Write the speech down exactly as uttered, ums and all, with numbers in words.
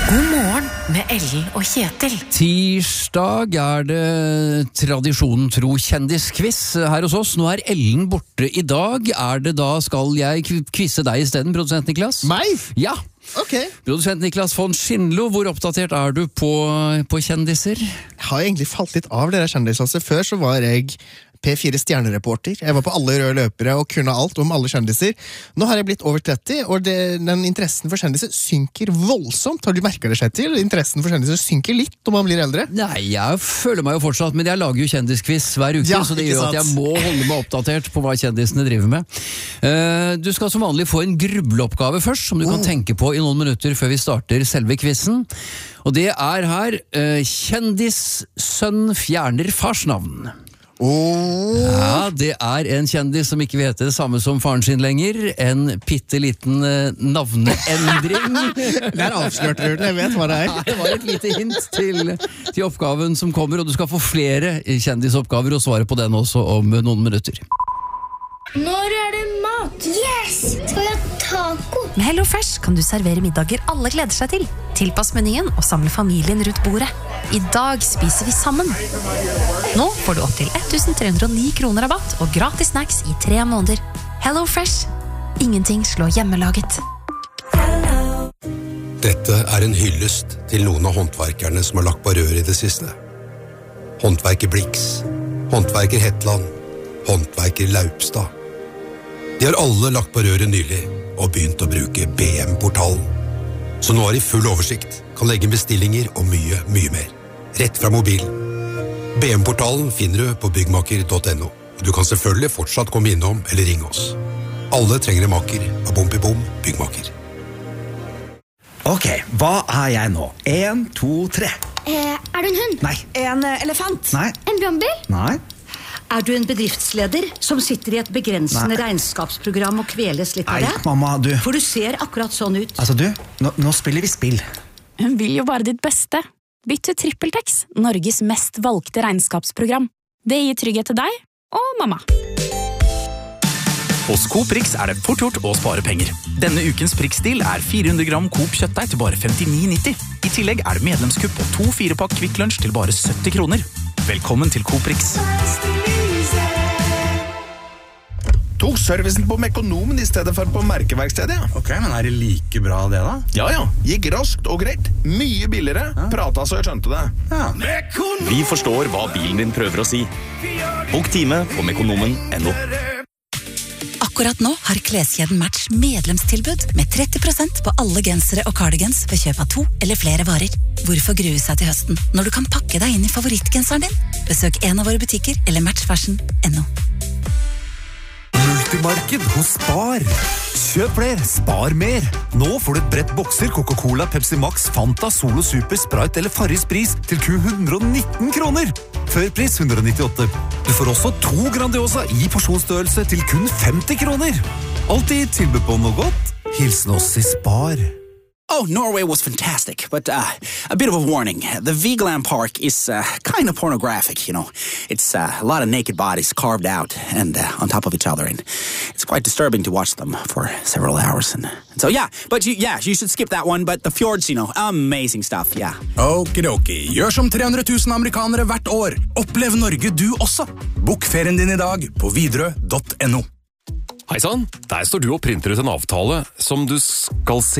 God morgen med Ellen og Kjetil. Tirsdag er det tradisjonen tro kjendisquiz her hos oss. Nå er Ellen borte i dag. Er det da skal jeg kvisse deg i stedet, produsent Niklas? Meg? Ja. Ok. Produsent Niklas von Schindlo, hvor oppdatert er du på, på kjendiser? Jeg har egentlig falt litt av dere kjendiser. Før så var jeg P fire stjernereporter. Jeg var på alle røde løpere og kunne alt om alle kjendiser. Nå har jeg blitt over tretti, og det, den interessen for kjendiser synker voldsomt. Har du merket det seg til? Interessen for kjendiser synker litt når man blir eldre. Nei, jeg føler meg jo fortsatt, men jeg lager jo kjendisquiz hver uke, Ja, så det ikke gjør at sant? jeg må holde meg oppdatert på hva kjendisene driver med. Eh, Du skal som vanlig få en grubleoppgave først, som du kan Oh. tenke på i noen minutter før vi starter selve quizen. Og det er her, eh, kjendissønn fjerner farsnavn. Oh. Ja, det er en kjendis som ikke vil hete det samme som faren sin lenger. En pitteliten eh, navneendring. Det er avslørt, Røden. Jeg vet hva det er. Det var et lite hint til, til oppgaven som kommer, og du skal få flere kjendisoppgaver og svare på den også om noen minutter. Når er det mat? Yes! Skal vi ha taco? Med Hello Fresh kan du servere middager alle gleder seg til. Tilpass menyen og samle familien rundt bordet. I dag spiser vi sammen. Nå får du opp til elleve hundre og ni kroner rabatt og gratis snacks i tre måneder. Hello Fresh. Ingenting slår hjemmelaget. Dette er en hyllest til noen av håndverkerne som har lagt på rør i det siste. Håndverker Blix, håndverker Hetland, håndverker Laupstad. De har alle lagt på røret nylig og begynt å bruke B M-portalen. Så nå har de full oversikt, kan legge bestillinger og mye, mye mer. Rett fra mobilen. B M-portalen finner du på byggmaker punktum no. Du kan selvfølgelig fortsatt komme innom eller ringe oss. Alle trenger en maker av Bompibom byggmaker. Ok, hva er jeg nå? En, to, tre. Eh, er du en hund? Nei. En eh, elefant? Nei. En brannbil? Nei. Er du en bedriftsleder som sitter i et begrensende Nei. regnskapsprogram og kveles litt av Nei, det? mamma, du. For du ser akkurat sånn ut. Altså, du, nå, nå spiller vi spill. Hun vil jo bare ditt beste. Bytt til TrippelTex, Norges mest valgte regnskapsprogram. Det gir trygghet til deg og mamma. Hos Coop Rix er det fort gjort å spare penger. Denne ukens Prix-stil er fire hundre gram Coop kjøttdeig til bare femtini nitti. I tillegg er det medlemskupp på to fire-pakk Kvikk Lunsj til bare sytti kroner. Velkommen til Coop Rix. Tok servicen på Mekonomen i stedet for på merkeverkstedet, ja. Ok, men er det like bra det da? Ja, ja. Gikk raskt og greit. Mye billigere. Prata så jeg skjønte det. Ja. Vi forstår hva bilen din prøver å si. Bok time på mekonomen punktum no. Akkurat nå har kleskjeden Match medlemstilbud med tretti prosent på alle gensere og cardigans ved kjøp av to eller flere varer. Hvorfor grue seg til høsten når du kan pakke deg inn i favorittgenseren din? Besøk en av våre butikker eller matchfashion punktum no. Multimarked hos Spar. Kjøp flere, spar mer. Nå får du et brett bokser Coca-Cola, Pepsi Max, Fanta, Solo Super, Sprite eller Farris Pris til kun hundre og nitten kroner. Førpris hundre og nittiåtte. Du får også to Grandiosa i porsjonsstørrelse til kun femti kroner. Alltid tilbud på noe godt. Hilsen oss i Spar. Oh, Norway was fantastic, but uh, a bit of a warning. The Vigeland Park is uh, kind of pornographic, you know. It's uh, a lot of naked bodies carved out and uh, on top of each other, and it's quite disturbing to watch them for several hours. And, and so, yeah, but you, yeah, you should skip that one, but the fjords, you know, amazing stuff, yeah. Okidoki, gjør som tre hundre tusen amerikanere hvert år. Opplev Norge du også. Bok ferien din i dag på widerøe punktum no. Hei sann, der står du og printer ut en avtale som du skal se